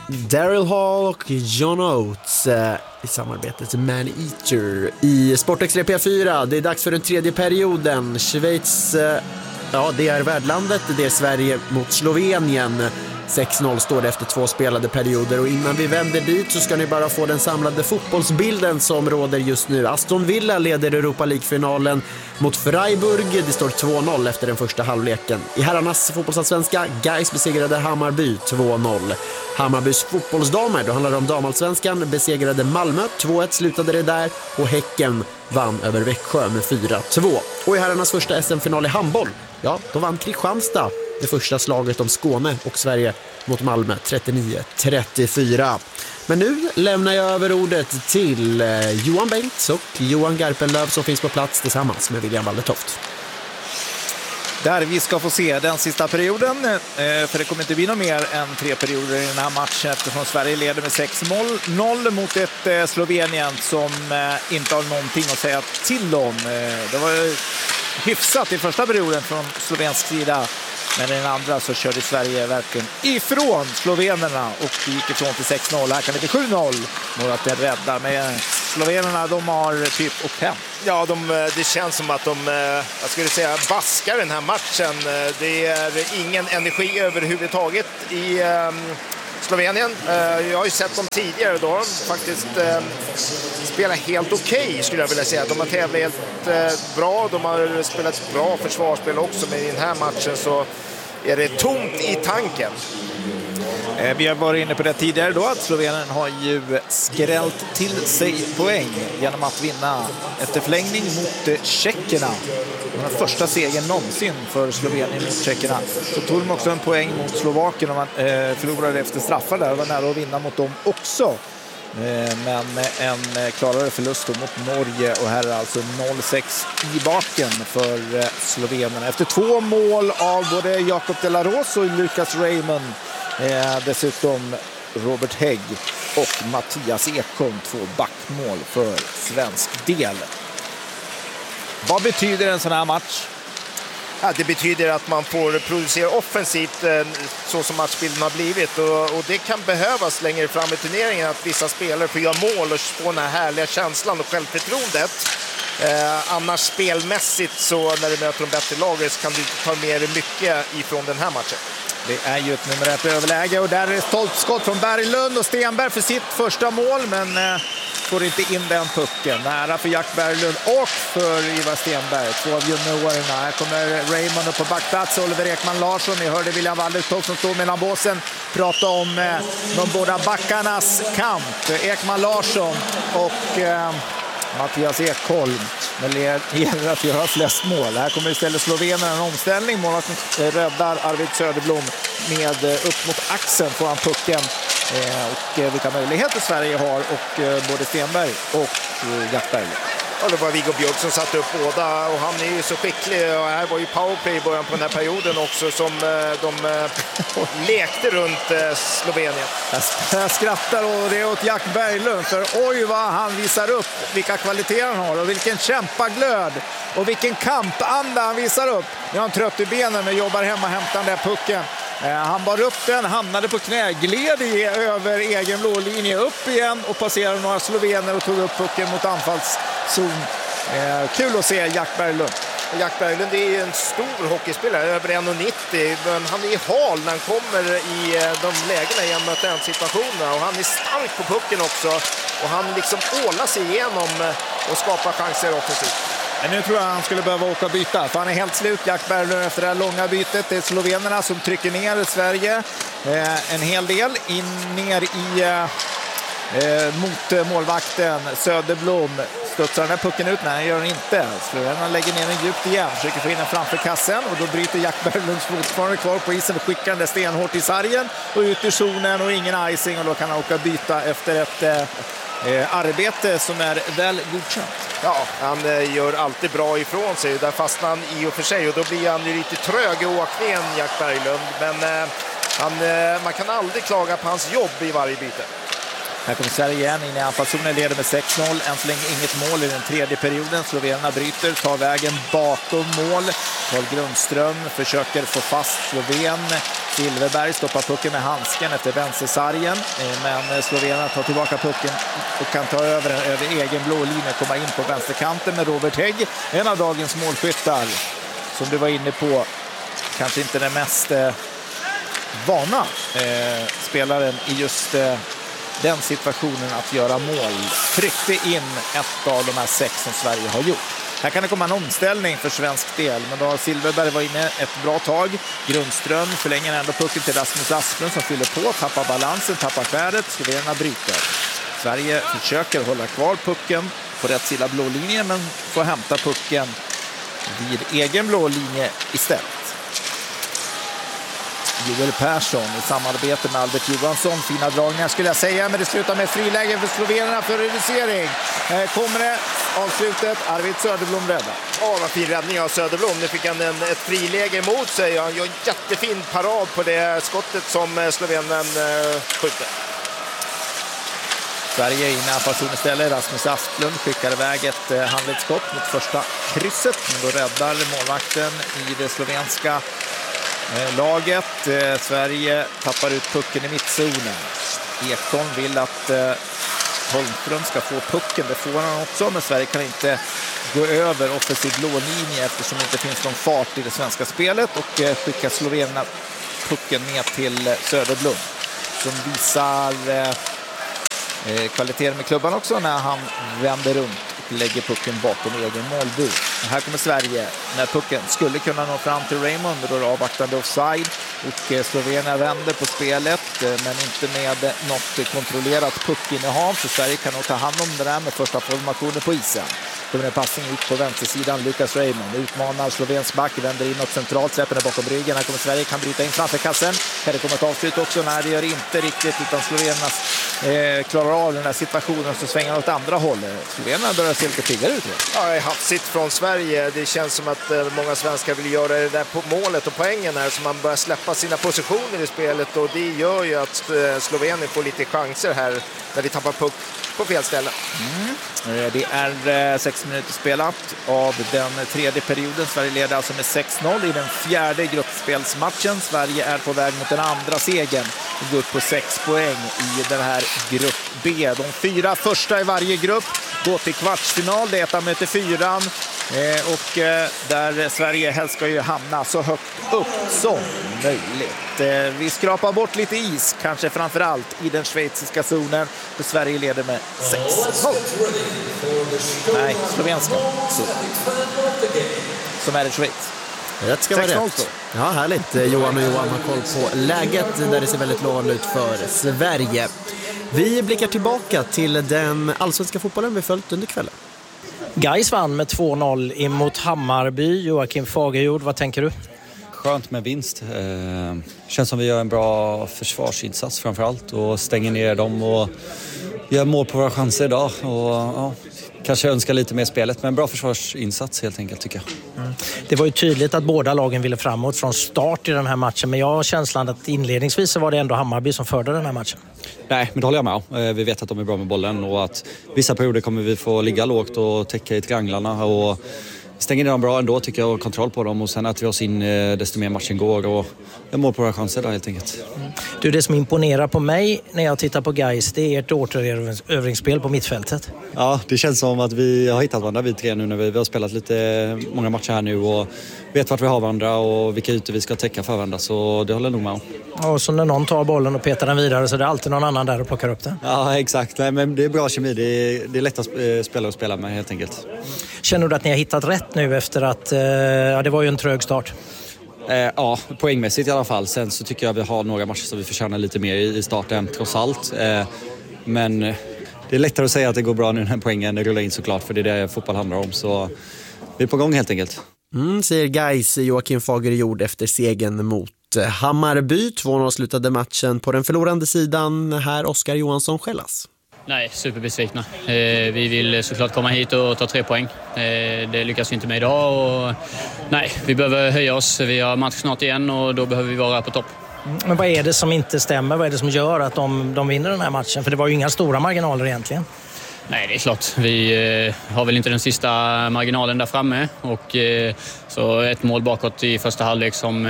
Daryl Hall och John Oates i samarbetet Man Eater i Sportextra P4. Det är dags för den tredje perioden. Schweiz, det är värdlandet. Det är Sverige mot Slovenien. 6-0 står det efter 2 spelade perioder, och innan vi vänder dit så ska ni bara få den samlade fotbollsbilden som råder just nu. Aston Villa leder Europa League-finalen mot Freiburg. Det står 2-0 efter den första halvleken. I herrarnas fotbollsallsvenska, Gais besegrade Hammarby 2-0. Hammarbys fotbollsdamer, då handlar det om damallsvenskan, besegrade Malmö 2-1 slutade det där, och Häcken vann över Växjö med 4-2. Och i herrarnas första SM-final i handboll, då vann Kristianstad det första slaget om Skåne och Sverige mot Malmö 39-34. Men nu lämnar jag över ordet till Johan Bengts och Johan Garpenlöv som finns på plats tillsammans med William Wallertoft. Där vi ska få se den sista perioden, för det kommer inte bli något mer än 3 perioder i den här matchen eftersom Sverige leder med 6-0 mot ett Slovenien som inte har någonting att säga till om. Det var hyfsat i första perioden från slovensk sida. Men i den andra så körde Sverige verkligen ifrån slovenerna och det gick ifrån till 6-0. Här kan det bli 7-0 mot att det räddar. Men slovenerna, de har typ upp hem. Ja, det känns som att jag skulle säga, baskar den här matchen. Det är ingen energi överhuvudtaget i Slovenien. Jag har ju sett dem tidigare då. Faktiskt spelar helt okej, skulle jag vilja säga. De har tävlat helt bra. De har spelat bra försvarsspel också. Men i den här matchen så är det tomt i tanken. Vi har varit inne på det tidigare då, att Slovenien har ju skrällt till sig poäng genom att vinna efter förlängning mot tjeckerna. Den första segern någonsin för Slovenien mot tjeckerna. Så tog de också en poäng mot Slovakien och man förlorade efter straffar där och var nära att vinna mot dem också. Men en klarare förlust mot Norge, och här är alltså 0-6 i baken för slovenerna. Efter 2 mål av både Jakob de la Rose och Lucas Raymond. Dessutom Robert Hägg och Mattias Ekholm, 2 backmål för svensk del. Vad betyder en sån här match? Ja, det betyder att man får producera offensivt så som matchbilden har blivit, och det kan behövas längre fram i turneringen att vissa spelare får göra mål och få den här härliga känslan och självförtroendet. Annars spelmässigt så när du möter de bättre laget så kan du ta med dig mycket ifrån den här matchen. Det är ju ett nummer 1 överläge och där är det stolpskott från Berglund och Stenberg för sitt första mål, men får inte in den pucken. Nära för Jack Berglund och för Ivar Stenberg, 2 av juniorerna. Här kommer Raymond upp på backplats, Oliver Ekman Larsson. Ni hörde William Wallertoft som står mellan båsen prata om de båda backarnas kamp. Ekman Larsson och Mattias Ekholm. Men det gäller att göra flest mål. Här kommer istället slovenerna en omställning. Målvakten räddar Arvid Söderblom med upp mot axeln får han pucken. Och vilka möjligheter Sverige har, och både Stenberg och Jack Berglund. Ja, det var Viggo Björk som satte upp båda, och han är ju så skicklig. Och här var ju powerplay i början på den här perioden också som de lekte runt Slovenien. Jag skrattar och det är åt Jack Berglund, för oj vad han visar upp vilka kvaliteter han har och vilken kämpaglöd och vilken kampanda han visar upp. Nu är han trött i benen men jobbar hemma och hämtar den där pucken. Han bar upp den, hamnade på knä, gled över egen blålinje, upp igen och passerade några slovener och tog upp pucken mot anfallszon. Kul att se Jack Berglund. Jack Berglund är en stor hockeyspelare, över 1,90, men han är hal när han kommer i de lägena i en situationerna, och han är stark på pucken också, och han liksom ålar sig igenom och skapar chanser offensivt. Men nu tror jag han skulle behöva åka och byta, för han är helt slut, Jack Berglund, efter det här långa bytet. Det är slovenerna som trycker ner Sverige en hel del ner i mot målvakten Söderblom. Studsar den här pucken ut? Nej, gör den inte. Slovenerna lägger ner den djupt igen, försöker få in den framför kassen, och då bryter Jack Berglunds fortfarande kvar på isen och skickar den där stenhårt i sargen och ut i zonen och ingen icing, och då kan han åka och byta efter ett arbete som är väl godkänt. Ja, han gör alltid bra ifrån sig. Där fastnar han i och för sig, och då blir han ju lite trög i åkningen, Jack Berglund. Men man kan aldrig klaga på hans jobb i varje byte. Här kommer Sverige igen in i anfallszonen, leder med 6-0. Än så länge inget mål i den tredje perioden. Slovenerna bryter, tar vägen bakom mål. Carl Grundström försöker få fast Sloven. Silverberg stoppar pucken med handsken efter vänstersargen. Men Slovenerna tar tillbaka pucken och kan ta över egen blå linje, komma in på vänsterkanten med Robert Hägg. En av dagens målskyttar, som du var inne på, kanske inte den mest vana spelaren i just den situationen att göra mål. Tryckte in ett av de här 6 som Sverige har gjort. Här kan det komma en omställning för svensk del, men då har Silverberg var inne ett bra tag. Grundström förlänger ändå pucken till Rasmus Asplund som fyller på, tappar balansen, tappar skäret. Slovenerna bryter. Sverige försöker hålla kvar pucken på rätt sida blå linjen, men får hämta pucken vid egen blå linje istället. Joel Persson i samarbete med Albert Johansson. Fina dragningar skulle jag säga, men det slutar med friläge för Slovenerna för reducering. Kommer det avslutet. Arvid Söderblom räddar. Vad fin räddning av Söderblom. Nu fick han ett friläge emot sig. Han gör en jättefin parad på det skottet som Slovenen skjuter. Sverige är inne i anfallszon istället. Rasmus Asplund skickar iväg ett handledsskott mot första krysset. Men då räddar målvakten i det slovenska laget. Sverige tappar ut pucken i mittzonen. Ekholm vill att Holmström ska få pucken. Det får han också, men Sverige kan inte gå över offensiv blålinje eftersom det inte finns någon fart i det svenska spelet, och skickar Slovenerna pucken ner till Söderblom som visar kvaliteten med klubban också när han vänder runt och lägger pucken bakom egen målbur. Här kommer Sverige när pucken skulle kunna nå fram till Raymond, då är det avvaktande offside och Slovenien vänder på spelet men inte med något kontrollerat puckinnehav, så Sverige kan nog ta hand om det där med första formationen på isen. Kommer en passning ut på vänstersidan. Lucas Raymond utmanar slovensk back, vänder inåt centralt, släpper den bakom ryggen. Här kommer Sverige, kan bryta in framför kassen. Här kommer ett avslut också. Nej, det gör inte riktigt, utan slovenernas klarar av den här situationen, så svänger åt andra hållet. Slovenerna börjar se lite piggare ut. Ja, hafsigt från Sverige. Det känns som att många svenskar vill göra det där på målet och poängen här, så man börjar släppa sina positioner i spelet, och det gör ju att Slovenien får lite chanser här när vi tappar puck på fel ställe. Det är 6 minuter spelat av den tredje perioden. Sverige leder alltså med 6-0 i den fjärde gruppspelsmatchen. Sverige är på väg mot den andra segern och går upp på 6 poäng i den här grupp B. De 4 första i varje grupp går till kvartsfinal. Det är 1 möter 4 och där Sverige helst ska ju hamna så högt upp som möjligt. Vi skrapar bort lite is, kanske framförallt i den schweiziska zonen, för Sverige leder med 6-0. Nej, slovenska zonen, som är i Schweiz. Rätt ska vara rätt. Ja, härligt. Johan och Johan har koll på läget där det ser väldigt lovande ut för Sverige. Vi blickar tillbaka till den allsvenska fotbollen vi följt under kvällen. Gais vann med 2-0 emot Hammarby. Joakim Fagerjord, vad tänker du? Skönt med vinst. Känns som vi gör en bra försvarsinsats framförallt och stänger ner dem och gör mål på våra chanser idag. Och, ja, kanske önskar lite mer spelet, men bra försvarsinsats helt enkelt tycker jag. Det var ju tydligt att båda lagen ville framåt från start i den här matchen, men jag har känslan att inledningsvis så var det ändå Hammarby som förde den här matchen. Nej, men det håller jag med om. Vi vet att de är bra med bollen och att vissa perioder kommer vi få ligga lågt och täcka i trianglarna, och stänger ner dem bra ändå tycker jag, och kontroll på dem, och sen att vi oss in desto mer matchen går och jag mår på våra chanser där helt enkelt. Du, det som imponerar på mig när jag tittar på Gais, det är ert återövringsspel på mittfältet. Ja, det känns som att vi har hittat varandra vi tre nu när vi har spelat lite många matcher här nu och vet vart vi har varandra och vilka ytor vi ska täcka för varandra, så det håller nog med om. Och så när någon tar bollen och petar den vidare så är det alltid någon annan där och plockar upp den. Ja, exakt. Nej, men det är bra kemi. Det är lätt att spela med helt enkelt. Känner du att ni har hittat rätt nu efter att det var ju en trög start? Ja, poängmässigt i alla fall. Sen så tycker jag vi har några matcher som vi förtjänar lite mer i starten trots allt. Men det är lättare att säga att det går bra nu när poängen rullar in såklart, för det är det fotboll handlar om. Så vi är på gång helt enkelt. Säger Gais Joakim Fagerjord efter segern mot Hammarby. 2-0 slutade matchen på den förlorande sidan. Här Oskar Johansson Skällas. Nej, superbesvikna. Vi vill såklart komma hit och ta 3 poäng. Det lyckas vi inte med idag. Och nej, vi behöver höja oss. Vi har match snart igen och då behöver vi vara på topp. Men vad är det som inte stämmer? Vad är det som gör att de vinner den här matchen? För det var ju inga stora marginaler egentligen. Nej, det är klart. Vi har väl inte den sista marginalen där framme. Och så ett mål bakåt i första halvlek som,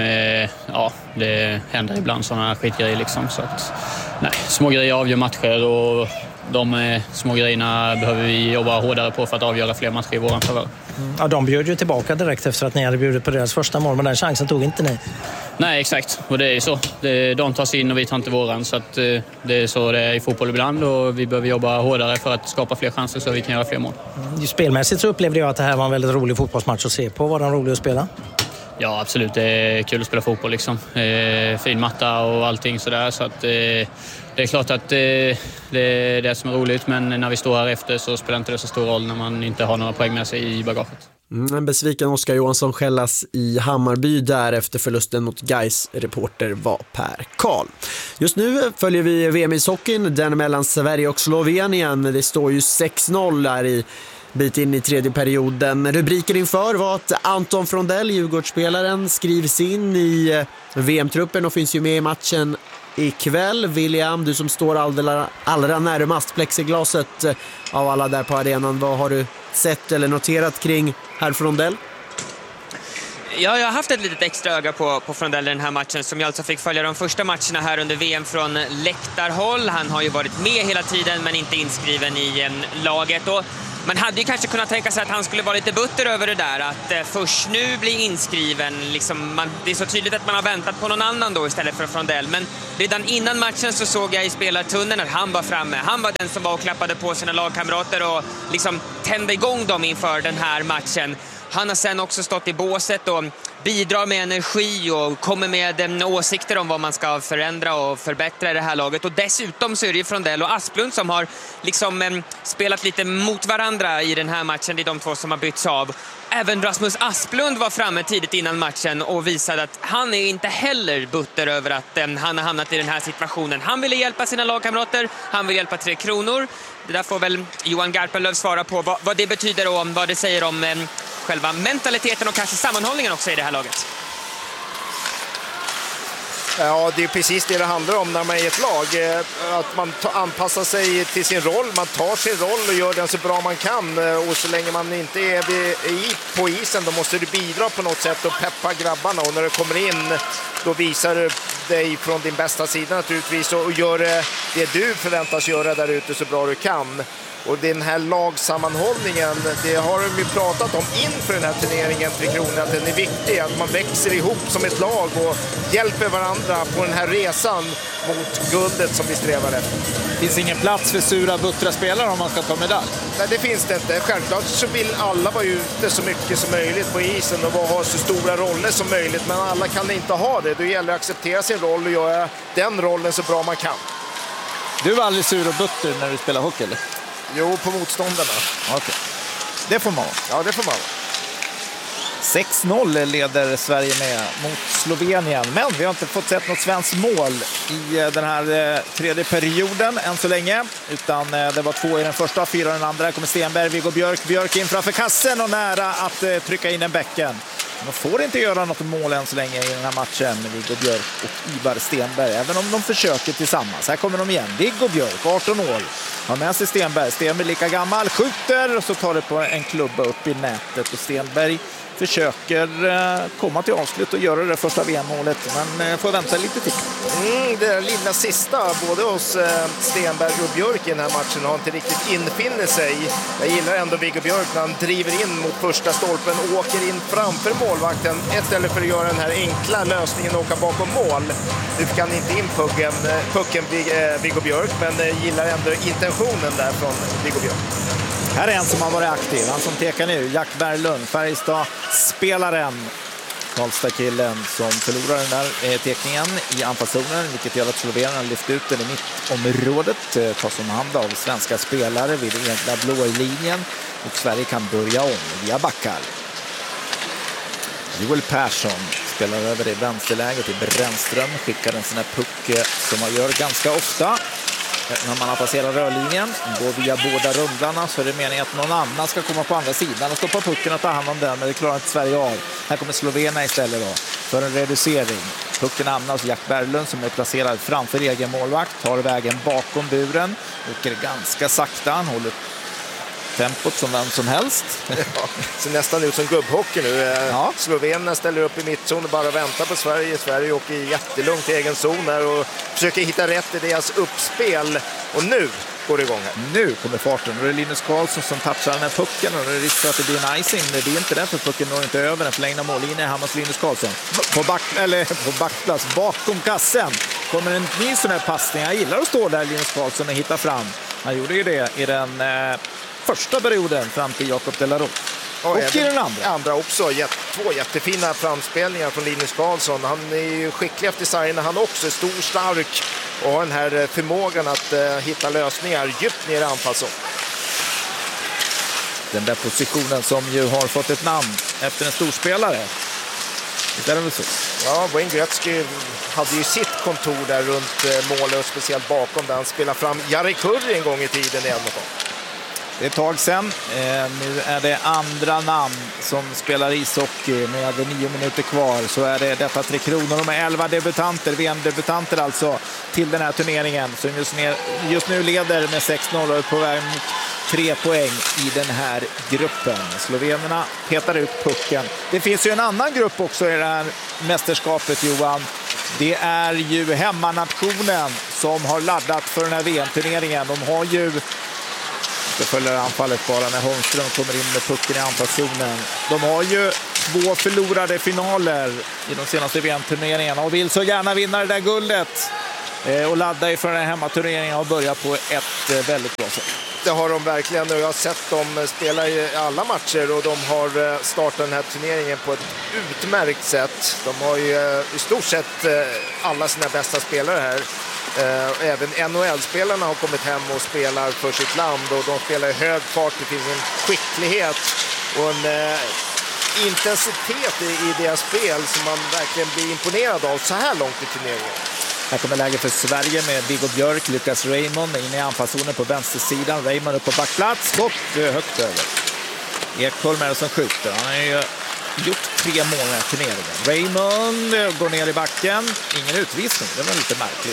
det händer ibland sådana skitgrejer liksom. Så att, nej, små grejer avgör matcher och de små grejerna behöver vi jobba hårdare på för att avgöra fler matcher i våran favör. Ja, de bjöd ju tillbaka direkt efter att ni hade bjudit på deras första mål, men den chansen tog inte ni. Nej, exakt. Och det är ju så. De tar sig in och vi tar inte våran. Så att det är så det är i fotboll ibland och vi behöver jobba hårdare för att skapa fler chanser så att vi kan göra fler mål. Spelmässigt så upplevde jag att det här var en väldigt rolig fotbollsmatch att se på. Var den rolig att spela? Ja, absolut. Det är kul att spela fotboll liksom. Fin matta och allting sådär. Så att det är klart att det är det som är roligt. Men när vi står här efter så spelar inte det så stor roll när man inte har några poäng med sig i bagaget. En besviken Oskar Johansson skällas i Hammarby där efter förlusten mot Gais. Reporter var Per Karl. Just nu följer vi VM-ishockeyn, den mellan Sverige och Slovenien. Det står ju 6-0 där i bit in i tredje perioden. Rubriken inför var att Anton Frondell, Djurgårdsspelaren, skrivs in i VM-truppen och finns ju med i matchen ikväll. William, du som står allra närmast plexiglaset av alla där på arenan, vad har du sett eller noterat kring herr Frondell? Ja, jag har haft ett litet extra öga på Frondell i den här matchen som jag alltså fick följa de första matcherna här under VM från läktarhåll. Han har ju varit med hela tiden men inte inskriven i laget och man hade ju kanske kunnat tänka sig att han skulle vara lite butter över det där, att först nu bli inskriven. Liksom det är så tydligt att man har väntat på någon annan då istället för Frondell. Men redan innan matchen så såg jag i spelartunneln att han var framme. Han var den som var och klappade på sina lagkamrater och liksom tände igång dem inför den här matchen. Han har sen också stått i båset och bidrar med energi och kommer med åsikter om vad man ska förändra och förbättra i det här laget. Och dessutom så är det ju Frondell och Asplund som har liksom spelat lite mot varandra i den här matchen. Det är de två som har bytts av. Även Rasmus Asplund var framme tidigt innan matchen och visade att han är inte heller butter över att han har hamnat i den här situationen. Han ville hjälpa sina lagkamrater, han vill hjälpa Tre Kronor. Det där får väl Johan Garpenlöv svara på vad det betyder och vad det säger om själva mentaliteten och kanske sammanhållningen också i det här laget. Ja, det är precis det handlar om när man är i ett lag. Att man anpassar sig till sin roll, man tar sin roll och gör den så bra man kan. Och så länge man inte är på isen, då måste du bidra på något sätt och peppa grabbarna. Och när du kommer in, då visar du dig från din bästa sida naturligtvis och gör det du förväntas göra där ute så bra du kan. Och den här lagsammanhållningen, det har de ju pratat om inför den här turneringen, Tre Kronor, att den är viktig, att man växer ihop som ett lag och hjälper varandra på den här resan mot guldet som vi strävar efter. Det finns ingen plats för sura, buttra spelare om man ska ta medalj. Nej, det finns det inte. Självklart så vill alla vara ute så mycket som möjligt på isen och ha så stora roller som möjligt, men alla kan inte ha det. Då gäller det att acceptera sin roll och göra den rollen så bra man kan. Du var aldrig sur och butter när du spelar hockey, eller? Jo, på motståndarna. Okej. Det får man. Ja, det får man. 6-0 leder Sverige med mot Slovenien. Men vi har inte fått sett något svenskt mål i den här tredje perioden än så länge. Utan det var 2 i den första, 4 i den andra. Kommer Stenberg, Viggo Björk. Björk in framför kassen och nära att trycka in en bäcken. De får inte göra något mål än så länge i den här matchen med Viggo Björk och Ivar Stenberg. Även om de försöker tillsammans. Här kommer de igen. Viggo Björk, 18 år. Har med sig Stenberg. Stenberg lika gammal. Skjuter och så tar det på en klubba upp i nätet. Och Stenberg försöker komma till avslut och göra det första VM-målet. Men får vänta lite till. Det lilla sista, både hos Stenberg och Björk i den här matchen, har inte riktigt infinner sig. Jag gillar ändå Viggo Björk när han driver in mot första stolpen och åker in framför målvakten istället för att göra den här enkla lösningen och åka bakom mål. Nu fick han inte in pucken Viggo Björk, men gillar ändå intentionen där från Viggo Björk. Här är en som har varit aktiv. Han som tekar nu, Jack Berglund, Färjestad-spelaren. Karlstad-killen som förlorar den där tekningen i anfallszonen, vilket gör att slovenerna lyft ut den i mittområdet. Tas om hand av svenska spelare vid den egna blåa linjen. Och Sverige kan börja om via backar. Joel Persson spelar över i vänsterläget till Brännström. Skickar en sån här puck som man gör ganska ofta. när man har passerat rörlinjen, går via båda rundlarna, så är det meningen att någon annan ska komma på andra sidan och stoppa pucken och ta hand om den, men det klarar inte Sverige av. Här kommer Slovenien istället då för en reducering. Pucken hamnar hos Jack Berglund som är placerad framför egen målvakt, tar vägen bakom buren, åker ganska sakta, han håller tempot som vem som helst. Ja, så nästan ut som gubbhockey nu. Ja. Slovenerna ställer upp i mittzon och bara väntar på Sverige. Sverige åker jättelugnt i egen zon här och försöker hitta rätt i deras uppspel. Och nu går det igång här. Nu kommer farten och det är Linus Karlsson som touchar den här pucken och det är risk för att det blir en icing. Det är inte det, för pucken når inte över den förlängda mållinjen. Här måste Linus Karlsson på backplats bakom kassen. Kommer en ny sån här passning. Jag gillar att stå där Linus Karlsson och hitta fram. Han gjorde ju det i den första perioden fram till Jakob Delarot. Och i den andra också. Två jättefina framspelningar från Linus Karlsson. Han är ju skicklig efter sargerna. Han också är stor, stark och har den här förmågan att hitta lösningar djupt ner i anfallszon. Den där positionen som ju har fått ett namn efter en storspelare. Det är väl så. Ja, Wayne Gretzky hade ju sitt kontor där runt målet och speciellt bakom där han spelade fram Jari Kurri en gång i tiden i Edmonton. Det är ett tag sedan. Nu är det andra namn som spelar ishockey med 9 minuter kvar. Så är det detta Tre Kronor. De är 11 debutanter, VM-debutanter alltså, till den här turneringen. Som just nu leder med 6-0 och på väg mot 3 poäng i den här gruppen. Slovenerna petar ut pucken. Det finns ju en annan grupp också i det här mästerskapet, Johan. Det är ju hemmanationen som har laddat för den här VM-turneringen. De har ju... Det följer anfallet bara när Holmström kommer in med pucken i anfallszonen. De har ju 2 förlorade finaler i de senaste VM-turneringarna och vill så gärna vinna det där guldet. Och ladda för den här hemmaturneringen och börja på ett väldigt bra sätt. Det har de verkligen, och jag har sett dem spela i alla matcher och de har startat den här turneringen på ett utmärkt sätt. De har ju i stort sett alla sina bästa spelare här. Även NHL-spelarna har kommit hem och spelar för sitt land och de spelar i hög fart. Det finns en skicklighet och en intensitet i deras spel som man verkligen blir imponerad av så här långt i turneringen. Här kommer läge för Sverige med Viggo Björk, Lukas Raymond in i anfallszonen på vänstersidan. Raymond upp på backplats, skott högt över. Ekholm är det som skjuter. Han har ju gjort 3 mål i den här turneringen. Raymond går ner i backen. Ingen utvisning, det var lite märkligt.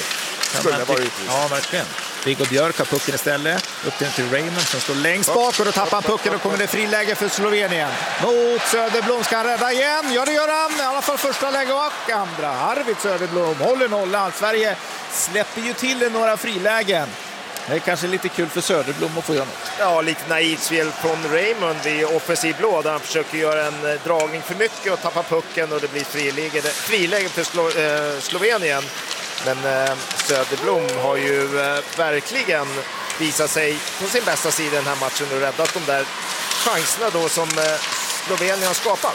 Ja, verkligen. Viggo Björk har pucken istället. Upp till Raymond som står längst bak och då tappar han pucken och kommer det friläge för Slovenien. Mot Söderblom, ska han rädda igen? Ja, det gör han. I alla fall första läge och andra. Arvid Söderblom håller nollan. Sverige släpper ju till några frilägen. Det är kanske lite kul för Söderblom att få göra något. Ja, lite naivt spel från Raymond vid offensiv blå där han försöker göra en dragning för mycket och tappa pucken och det blir friläge för Slovenien. Men Söderblom har ju verkligen visat sig på sin bästa sida den här matchen och räddat de där chanserna då som Slovenien har skapat.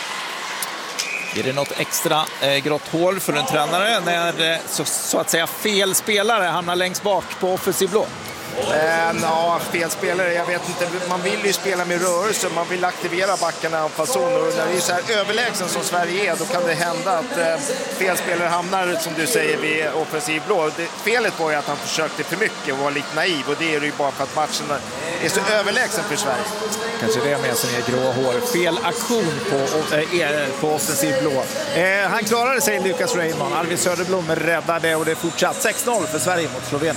Är det något extra grått hål för en tränare när så att säga fel spelare hamnar längst bak på offensiv blå? Ja, fel spelare. Jag vet inte. Man vill ju spela med rörelse. Man vill aktivera backarna i anfallszon. Och när det är så här överlägsen som Sverige är, då kan det hända att fel spelare hamnar, som du säger, vid offensiv blå. Felet var ju att han försökte för mycket och var lite naiv. Och det är ju bara för att matchen är så överlägsen för Sverige. Kanske det är med som är grå hår. Fel aktion på offensiv blå. Han klarade sig, Lukas Raymond. Arvid Söderblom räddade och det är fortsatt 6-0 för Sverige mot Slovenien.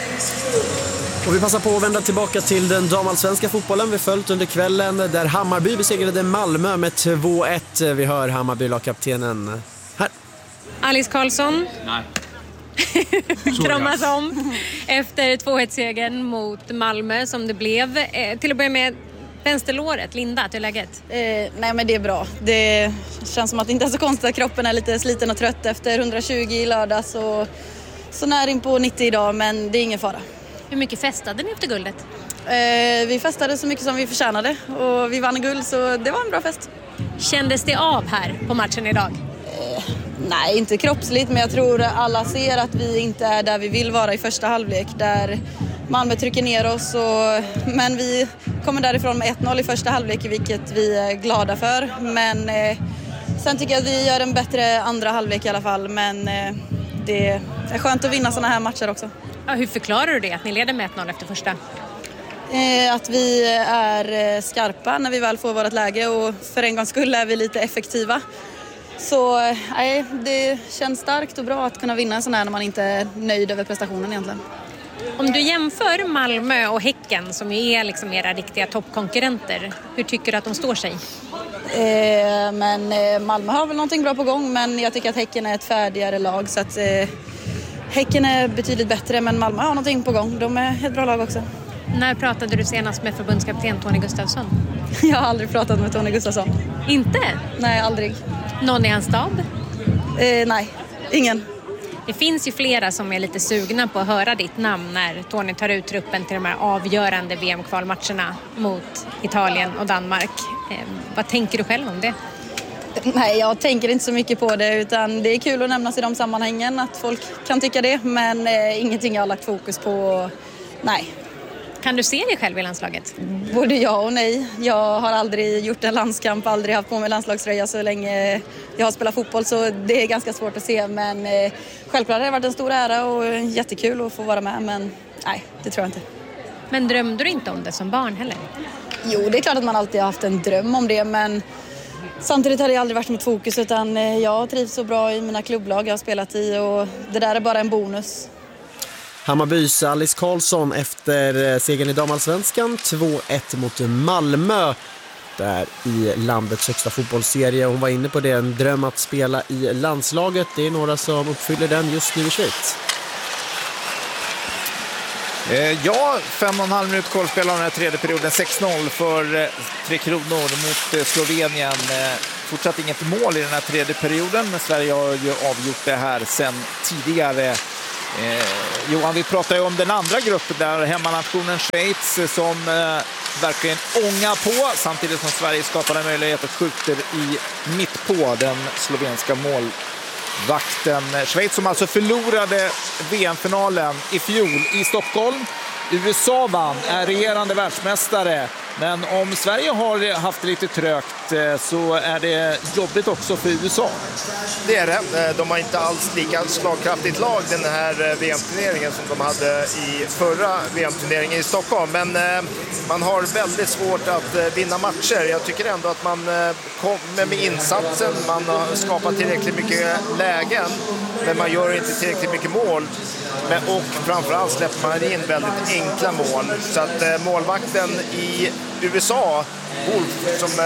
Och vi passar på att vända tillbaka till den damallsvenska fotbollen vi följt under kvällen där Hammarby besegrade Malmö med 2-1. Vi hör Hammarby-lagkaptenen här. Alice Karlsson. Nej. Kramas om efter 2-1-segern mot Malmö som det blev. Till att börja med vänsterlåret, Linda, till läget? Nej, men det är bra. Det känns som att det inte är så konstigt att kroppen är lite sliten och trött efter 120 i lördags och så nära in på 90 idag, men det är ingen fara. Hur mycket festade ni efter guldet? Vi festade så mycket som vi förtjänade och vi vann guld, så det var en bra fest. Kändes det av här på matchen idag? Nej, inte kroppsligt, men jag tror alla ser att vi inte är där vi vill vara i första halvlek. Där Malmö trycker ner oss, men vi kommer därifrån med 1-0 i första halvlek, vilket vi är glada för. Men sen tycker jag att vi gör en bättre andra halvlek i alla fall, men det är skönt att vinna såna här matcher också. Ja, hur förklarar du det, att ni leder med 1-0 efter första? Att vi är skarpa när vi väl får vårt läge och för en gångs skull är vi lite effektiva. Så det känns starkt och bra att kunna vinna en sån här när man inte är nöjd över prestationen egentligen. Om du jämför Malmö och Häcken som ju är liksom era riktiga toppkonkurrenter, hur tycker du att de står sig? Men Malmö har väl någonting bra på gång, men jag tycker att Häcken är ett färdigare lag så att Häcken är betydligt bättre, men Malmö har någonting på gång. De är ett bra lag också. När pratade du senast med förbundskapten Tony Gustafsson? Jag har aldrig pratat med Tony Gustafsson. Inte? Nej, aldrig. Någon i hans stab? Nej, ingen. Det finns ju flera som är lite sugna på att höra ditt namn när Tony tar ut truppen till de här avgörande VM-kvalmatcherna mot Italien och Danmark. Vad tänker du själv om det? Nej, jag tänker inte så mycket på det, utan det är kul att nämnas i de sammanhangen att folk kan tycka det, men ingenting jag har lagt fokus på. Nej. Kan du se dig själv i landslaget? Både ja och nej. Jag har aldrig gjort en landskamp, aldrig haft på mig landslagströja så länge jag har spelat fotboll, så det är ganska svårt att se. Men självklart har det varit en stor ära och jättekul att få vara med, men nej, det tror jag inte. Men drömde du inte om det som barn heller? Jo, det är klart att man alltid har haft en dröm om det, men samtidigt har det aldrig varit mitt fokus, utan jag trivs så bra i mina klubblag jag har spelat i och det där är bara en bonus. Hammarbys Alice Karlsson efter segern i damallsvenskan 2-1 mot Malmö där i landets högsta fotbollsserie. Hon var inne på det, en dröm att spela i landslaget. Det är några som uppfyller den just nu i Schweiz. Ja, 5,5 minuter kvar spelar den här tredje perioden. 6-0 för Tre Kronor mot Slovenien. Fortsatt inget mål i den här tredje perioden, men Sverige har ju avgjort det här sen tidigare. Johan, vi pratar ju om den andra gruppen där, hemmanationen Schweiz som verkligen ångar på samtidigt som Sverige skapar en möjlighet och skjuter i mitt på den slovenska målvakten. Schweiz som alltså förlorade VM-finalen i fjol i Stockholm. USA vann, är regerande världsmästare. Men om Sverige har haft det lite trögt så är det jobbigt också för USA. Det är det. De har inte alls lika slagkraftigt lag den här VM-turneringen som de hade i förra VM-turneringen i Stockholm. Men man har väldigt svårt att vinna matcher. Jag tycker ändå att man kommer med insatsen. Man har skapat tillräckligt mycket lägen, men man gör inte tillräckligt mycket mål. Och framförallt släpper man in väldigt enkla mål. Så att målvakten i USA, Wolf, som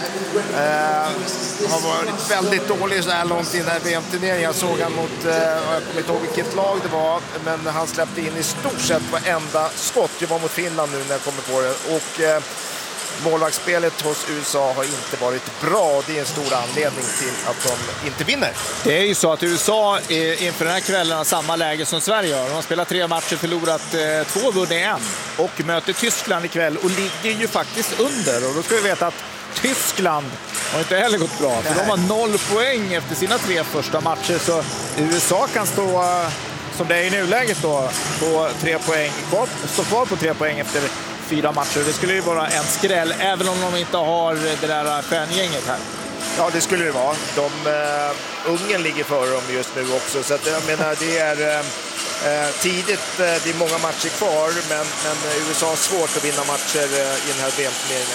har varit väldigt dålig så här långt i den här VM-turneringen. Jag såg han mot, jag kommer inte ihåg vilket lag det var, men han släppte in i stort sett varenda skott. Det var mot Finland nu när jag kommer på det. Och målvaktsspelet hos USA har inte varit bra. Det är en stor anledning till att de inte vinner. Det är ju så att USA inför den här kvällen har samma läge som Sverige har. De har spelat 3 matcher, förlorat 2, vunnit 1 och möter Tyskland ikväll och ligger ju faktiskt under. Och då ska vi veta att Tyskland har inte heller gått bra, för de har 0 poäng efter sina 3 första matcher, så USA kan stå som det är i nuläget då på 3 poäng, stå kvar på 3 poäng efter 4 matcher. Det skulle ju vara en skräll, även om de inte har det där stjärngänget här. Ja, det skulle det vara. Ungern ligger före dem just nu också, så att jag menar, det är tidigt, det är många matcher kvar, men USA har svårt att vinna matcher i den här VM-turneringen.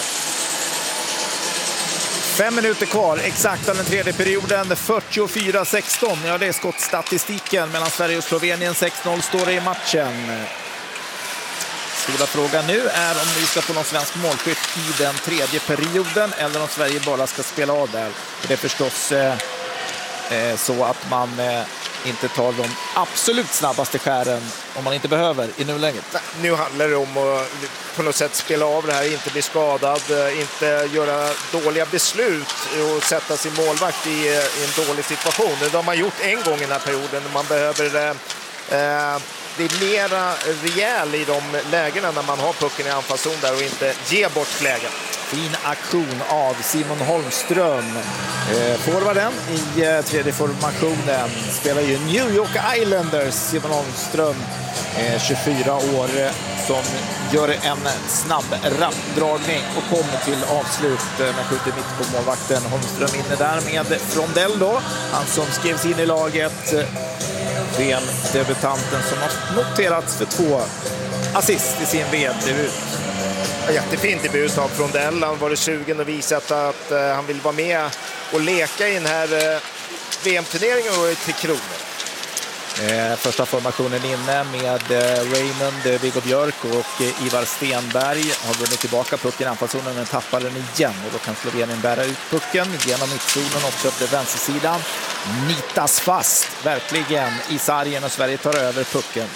5 minuter kvar, exakt av den tredje perioden, 44-16. Ja, det är skottstatistiken mellan Sverige och Slovenien. 6-0 står det i matchen. Stora frågan nu är om vi ska få någon svensk målskytt i den tredje perioden eller om Sverige bara ska spela av där. Det är förstås så att man inte tar de absolut snabbaste skären om man inte behöver i nuläget. Nu handlar det om att på något sätt spela av det här, inte bli skadad, inte göra dåliga beslut och sätta sin målvakt i en dålig situation. Det har man gjort en gång i den här perioden. Man behöver det är mera rejäl i de lägena när man har pucken i anfallszon där och inte ge bort lägen. Fin aktion av Simon Holmström. Forwarden i tredje formationen spelar ju New York Islanders. Simon Holmström, 24 år, som gör en snabb rappdragning och kommer till avslut med skjuter mitt på målvakten. Holmström inne där med Frondell då. Han som skrevs in i laget VM-debutanten som har noterats för 2 assist i sin VM-debut. Jättefin debut av Frondell. Han var sugen och visat att han vill vara med och leka i den här VM-turneringen och i Tre Kronor. Första formationen inne med Raymond, Viggo Björk och Ivar Stenberg har vunnit tillbaka pucken i anfallszonen men tappar den igen och då kan Slovenien bära ut pucken genom mittzonen också upp till vänstersidan. Nitas fast verkligen i sargen och Sverige tar över pucken.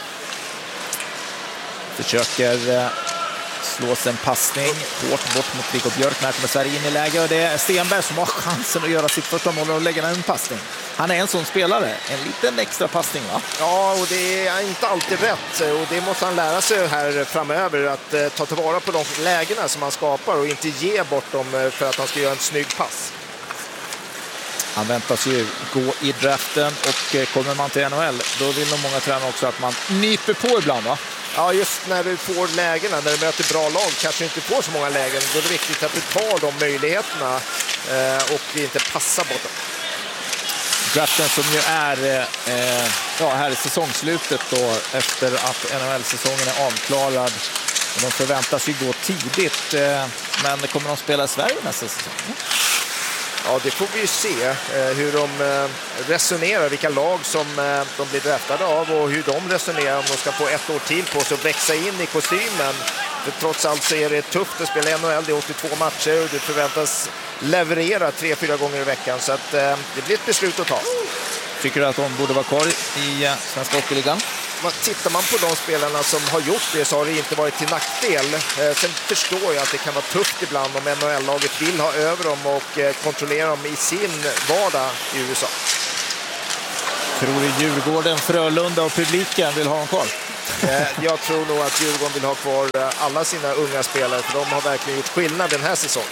Försöker slås en passning hårt bort mot Viggo Björk. När kommer Sverige in i läge och det är Stenberg som har chansen att göra sitt första mål och lägga en passning. Han är en sån spelare, en liten extra passning va? Ja, och det är inte alltid rätt och det måste han lära sig här framöver att ta tillvara på de lägena som han skapar och inte ge bort dem för att han ska göra en snygg pass. Han väntas ju gå i draften och kommer man till NHL då vill nog många tränare också att man nyper på ibland va? Ja, just när du får lägena, när du möter bra lag kanske du inte får så många lägen. Då är det viktigt att du tar de möjligheterna och inte passar bort dem. Draften som ju är här i säsongslutet då efter att NHL-säsongen är avklarad. Och de förväntas ju gå tidigt, men kommer de spela i Sverige nästa säsong? Ja, det får vi ju se hur de resonerar, vilka lag som de blir draftade av och hur de resonerar om de ska få 1 år till på sig att växa in i kostymen. För trots allt så är det tufft att spela NHL, det är 82 matcher och du förväntas leverera 3-4 gånger i veckan så att det blir ett beslut att ta. Tycker du att de borde vara kvar i Svenska Hockeyligan? Tittar man på de spelarna som har gjort det så har det inte varit till nackdel. Sen förstår jag att det kan vara tufft ibland om NHL-laget vill ha över dem och kontrollera dem i sin vardag i USA. Tror du Djurgården, Frölunda och publiken vill ha dem kvar? Jag tror nog att Djurgården vill ha kvar alla sina unga spelare för de har verkligen gjort skillnad den här säsongen.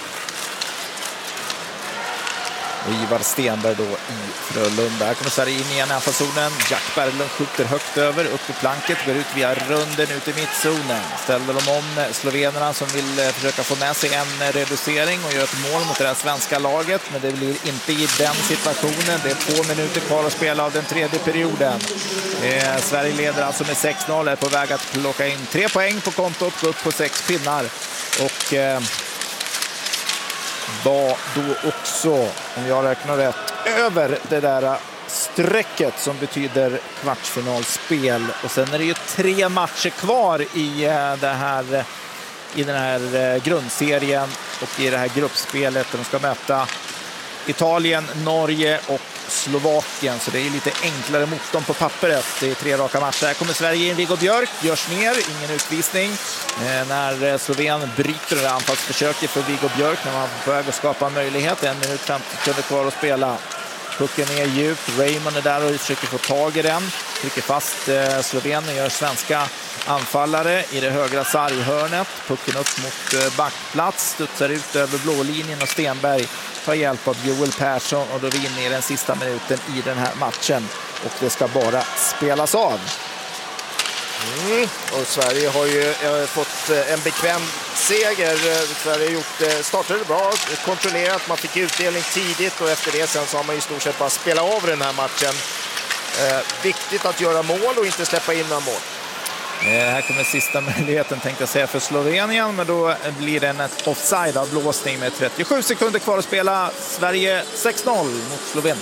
Och Ivar Stenberg då i Frölunda. Här kommer Sverige in i anfallszonen. Jack Berglund skjuter högt över, upp i planket, går ut via runden ut i mittzonen. Ställer de om slovenerna som vill försöka få med sig en reducering och göra ett mål mot det här svenska laget. Men det blir inte i den situationen. Det är 2 minuter kvar att spela av den tredje perioden. Sverige leder alltså med 6-0, är på väg att plocka in 3 poäng på kontot, gå upp på 6 pinnar. Och var då också, om jag räknar rätt, över det där strecket som betyder kvartsfinalspel. Och sen är det ju 3 matcher kvar i den här grundserien och i det här gruppspelet. De ska möta Italien, Norge och Slovakien, så det är lite enklare motstånd på pappret. Det är 3 raka matcher. Här kommer Sverige in. Viggo Björk görs ner, ingen utvisning. När Slovenien bryter det anfallsförsöket för Viggo Björk när man får väg att skapa en möjlighet. 1 minut 50 sekunder kvar att spela. Pucken är djupt. Raymond är där och försöker få tag i den. Trycker fast Slovenien, gör svenska anfallare i det högra sarghörnet. Pucken upp mot backplats, studsar ut över blålinjen och Stenberg tar hjälp av Joel Persson och då är vi inne i den sista minuten i den här matchen och det ska bara spelas av. Och Sverige har ju fått en bekväm seger. Sverige startade bra, kontrollerat, man fick utdelning tidigt och efter det sen så har man i stort sett bara spelat av den här matchen. Viktigt att göra mål och inte släppa in några mål. Här kommer sista möjligheten tänkte jag säga för Slovenien, men då blir det en offside av blåsning med 37 sekunder kvar att spela. Sverige 6-0 mot Slovenien.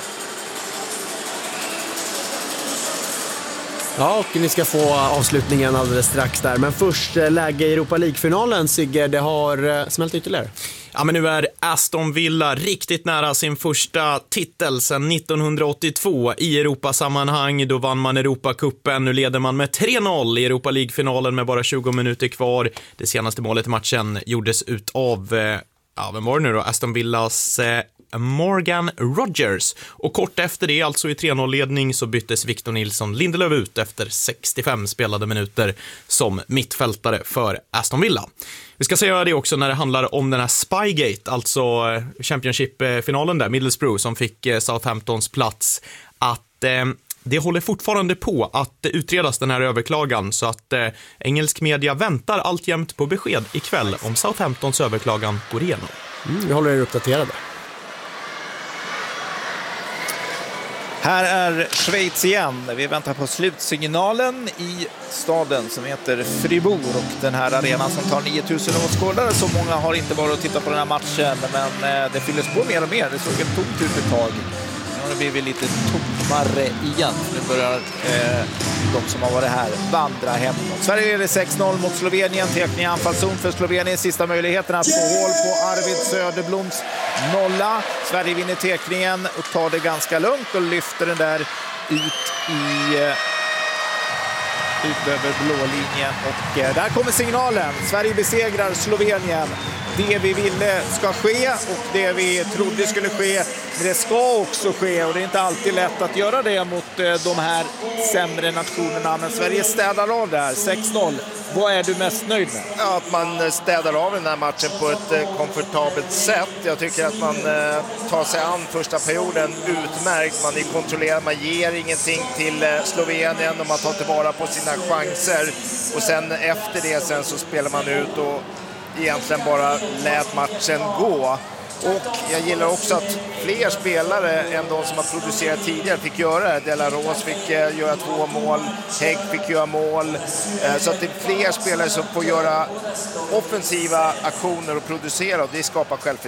Ja, och ni ska få avslutningen alldeles strax där. Men först läge i Europa League-finalen, Sigge, det har smält ytterligare. Ja, men nu är Aston Villa riktigt nära sin första titel sedan 1982 i Europasammanhang. Då vann man Europacupen. Nu leder man med 3-0 i Europa League-finalen med bara 20 minuter kvar. Det senaste målet i matchen gjordes ut av, vem var det nu då? Aston Villas Morgan Rogers. Och kort efter det, alltså i 3-0-ledning, så byttes Victor Nilsson Lindelöf ut efter 65 spelade minuter som mittfältare för Aston Villa. Vi ska säga det också när det handlar om den här Spygate, alltså Championship-finalen där, Middlesbrough som fick Southamptons plats, att det håller fortfarande på att utredas den här överklagan, så att engelsk media väntar alltjämt på besked ikväll om Southamptons överklagan går igenom. Vi håller er uppdaterade. Här är Schweiz igen. Vi väntar på slutsignalen i staden som heter Fribourg och den här arenan som tar 9000 åskådare. Så många har inte varit och tittat på den här matchen, men det fylls på mer och mer. Det såg ett tomt ut ett tag. Nu blir vi lite tommare igen. Nu börjar de som har varit här vandra hem. Sverige leder 6-0 mot Slovenien. Tekning i anfallszon för Slovenien. Sista möjligheten att få hål på Arvid Söderbloms nolla. Sverige vinner tekningen och tar det ganska lugnt och lyfter den där ut över blålinjen. Och där kommer signalen. Sverige besegrar Slovenien. Det vi ville ska ske och det vi trodde skulle ske, det ska också ske. Och det är inte alltid lätt att göra det mot de här sämre nationerna. Men Sverige städar av där, 6-0. Vad är du mest nöjd med? Ja, att man städar av den här matchen på ett komfortabelt sätt. Jag tycker att man tar sig an första perioden utmärkt. Man är kontrollerad, man ger ingenting till Slovenien och man tar tillvara på sina chanser. Och sen efter det så spelar man ut och egentligen bara lät matchen gå. Och jag gillar också att fler spelare än de som har producerat tidigare fick göra det. Delaros fick göra 2 mål, Hägg fick göra mål. Så att det är fler spelare som får göra offensiva aktioner och producera, och det skapar självförtroende.